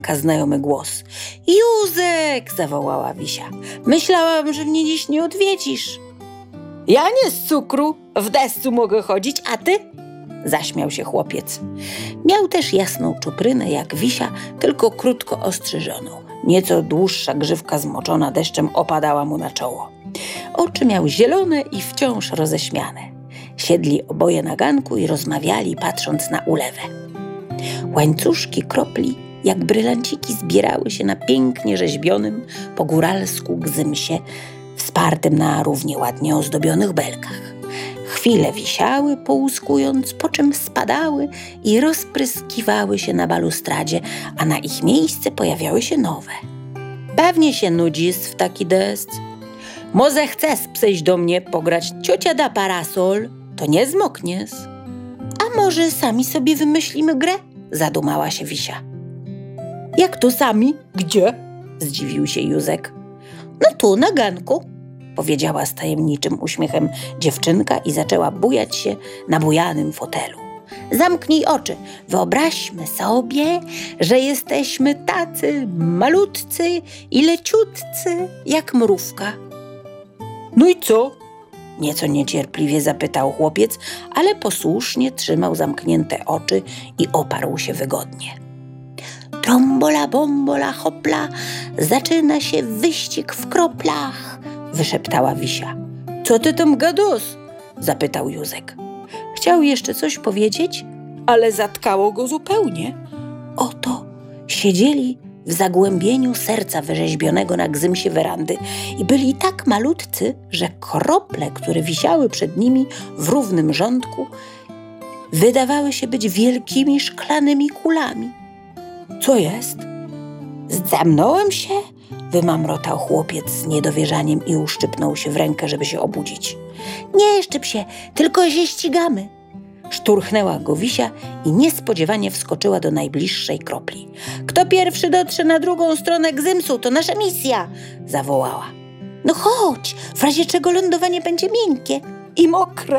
znajomy głos. Józek! Zawołała Wisia. Myślałam, że mnie dziś nie odwiedzisz. Ja nie z cukru, w descu mogę chodzić, a ty? Zaśmiał się chłopiec. Miał też jasną czuprynę jak Wisia, tylko krótko ostrzyżoną. Nieco dłuższa grzywka zmoczona deszczem opadała mu na czoło. Oczy miał zielone i wciąż roześmiane. Siedli oboje na ganku i rozmawiali, patrząc na ulewę. Łańcuszki kropli, jak brylanciki, zbierały się na pięknie rzeźbionym, po góralsku gzymsie, wspartym na równie ładnie ozdobionych belkach. Chwile wisiały, połuskując, po czym spadały i rozpryskiwały się na balustradzie, a na ich miejsce pojawiały się nowe. Pewnie się nudzisz w taki deszcz. Może chcesz przyjść do mnie pograć, ciocia da parasol, to nie zmokniesz. A może sami sobie wymyślimy grę? Zadumała się Wisia. Jak to sami? Gdzie? Zdziwił się Józek. No tu, na ganku, powiedziała z tajemniczym uśmiechem dziewczynka i zaczęła bujać się na bujanym fotelu. Zamknij oczy. Wyobraźmy sobie, że jesteśmy tacy malutcy i leciutcy jak mrówka. No i co? Nieco niecierpliwie zapytał chłopiec, ale posłusznie trzymał zamknięte oczy i oparł się wygodnie. Trombola, bombola, hopla, zaczyna się wyścig w kroplach, wyszeptała Wisia. Co ty tam gadasz? Zapytał Józek. Chciał jeszcze coś powiedzieć, ale zatkało go zupełnie. Oto siedzieli w zagłębieniu serca wyrzeźbionego na gzymsie werandy i byli tak malutcy, że krople, które wisiały przed nimi w równym rządku, wydawały się być wielkimi szklanymi kulami. Co jest? Zdamnąłem się? Wymamrotał chłopiec z niedowierzaniem i uszczypnął się w rękę, żeby się obudzić. Nie szczyp się, tylko się ścigamy. Szturchnęła go Wisia i niespodziewanie wskoczyła do najbliższej kropli. Kto pierwszy dotrze na drugą stronę gzymsu, to nasza misja, zawołała. No chodź, w razie czego lądowanie będzie miękkie i mokre.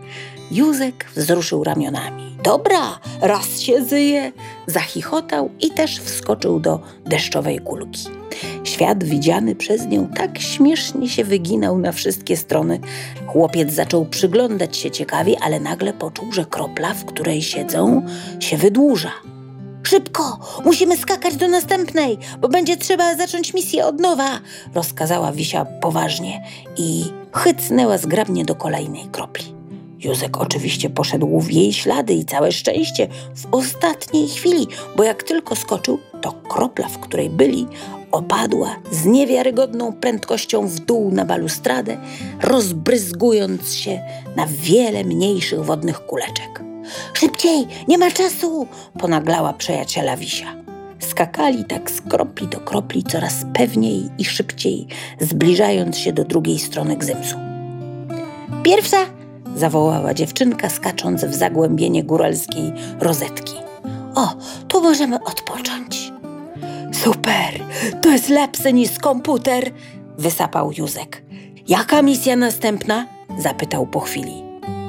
Józek wzruszył ramionami. Dobra, raz się zyje, zachichotał i też wskoczył do deszczowej kulki. Świat widziany przez nią tak śmiesznie się wyginał na wszystkie strony. Chłopiec zaczął przyglądać się ciekawie, ale nagle poczuł, że kropla, w której siedzą, się wydłuża. Szybko, musimy skakać do następnej, bo będzie trzeba zacząć misję od nowa, rozkazała Wisia poważnie i chycnęła zgrabnie do kolejnej kropli. Józek oczywiście poszedł w jej ślady i całe szczęście w ostatniej chwili, bo jak tylko skoczył, to kropla, w której byli, opadła z niewiarygodną prędkością w dół na balustradę, rozbryzgując się na wiele mniejszych wodnych kuleczek. Szybciej, nie ma czasu, ponaglała przyjaciela Wisia. Skakali tak z kropli do kropli coraz pewniej i szybciej, zbliżając się do drugiej strony gzymsu. Pierwsza, zawołała dziewczynka, skacząc w zagłębienie góralskiej rozetki. O, tu możemy odpocząć. Super, to jest lepsze niż komputer, wysapał Józek. Jaka misja następna? Zapytał po chwili.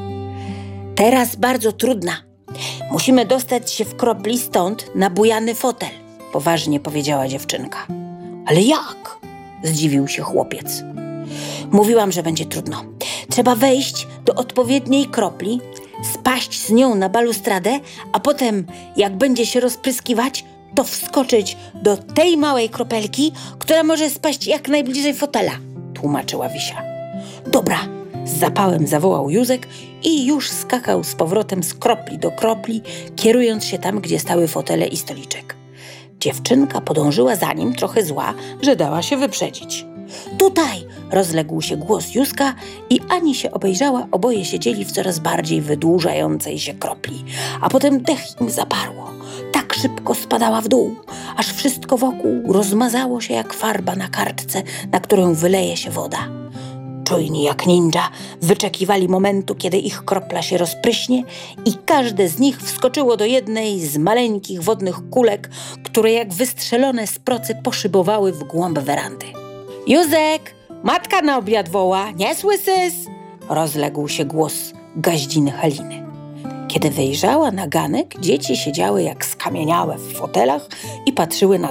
Teraz bardzo trudna. Musimy dostać się w kropli stąd na bujany fotel, poważnie powiedziała dziewczynka. Ale jak? Zdziwił się chłopiec. Mówiłam, że będzie trudno. Trzeba wejść do odpowiedniej kropli, spaść z nią na balustradę, a potem, jak będzie się rozpryskiwać, to wskoczyć do tej małej kropelki, która może spaść jak najbliżej fotela, tłumaczyła Wisia. Dobra, z zapałem zawołał Józek i już skakał z powrotem z kropli do kropli, kierując się tam, gdzie stały fotele i stoliczek. Dziewczynka podążyła za nim, trochę zła, że dała się wyprzedzić. Tutaj! Rozległ się głos Józka i ani się obejrzała, oboje siedzieli w coraz bardziej wydłużającej się kropli, a potem dech im zaparło. Tak szybko spadała w dół, aż wszystko wokół rozmazało się jak farba na kartce, na którą wyleje się woda. Czujni jak ninja wyczekiwali momentu, kiedy ich kropla się rozpryśnie i każde z nich wskoczyło do jednej z maleńkich wodnych kulek, które jak wystrzelone z procy poszybowały w głąb werandy. Józek, matka na obiad woła, nie słyszysz? Rozległ się głos gaździny Haliny. Kiedy wyjrzała na ganek, dzieci siedziały jak skamieniałe w fotelach i patrzyły na